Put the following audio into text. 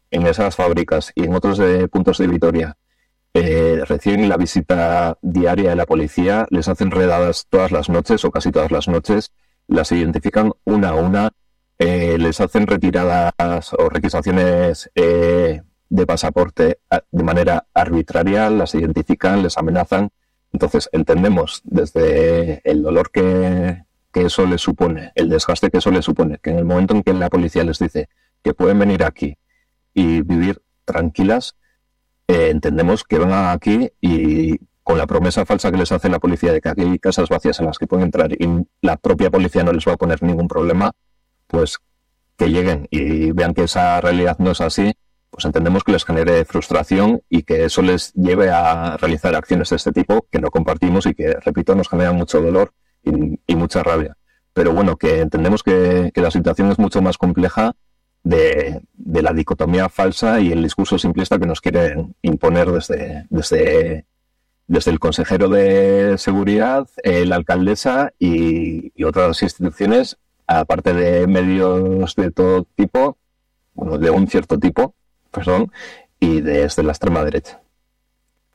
en esas fábricas y en otros puntos de Vitoria reciben la visita diaria de la policía, les hacen redadas todas las noches o casi todas las noches, las identifican una a una, les hacen retiradas o requisaciones de pasaporte de manera arbitraria, las identifican, les amenazan. Entonces entendemos desde el dolor que eso les supone, el desgaste que eso les supone, que en el momento en que la policía les dice que pueden venir aquí y vivir tranquilas, entendemos que vengan aquí y con la promesa falsa que les hace la policía de que aquí hay casas vacías en las que pueden entrar y la propia policía no les va a poner ningún problema, pues que lleguen y vean que esa realidad no es así, pues entendemos que les genere frustración y que eso les lleve a realizar acciones de este tipo que no compartimos y que, repito, nos generan mucho dolor y mucha rabia. Pero bueno, que entendemos que la situación es mucho más compleja de la dicotomía falsa y el discurso simplista que nos quieren imponer desde el consejero de seguridad, la alcaldesa y otras instituciones, aparte de medios de todo tipo, bueno, de un cierto tipo, perdón, y desde la extrema derecha.